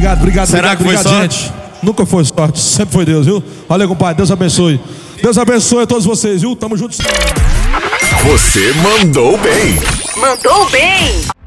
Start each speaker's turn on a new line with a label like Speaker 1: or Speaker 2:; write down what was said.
Speaker 1: Obrigado,
Speaker 2: Será que foi
Speaker 1: obrigado,
Speaker 2: sorte?
Speaker 1: gente. Nunca foi sorte, sempre foi Deus, viu? Valeu, compadre, Deus abençoe. Deus abençoe a todos vocês, viu? Tamo juntos.
Speaker 3: Você mandou bem.
Speaker 4: Mandou bem.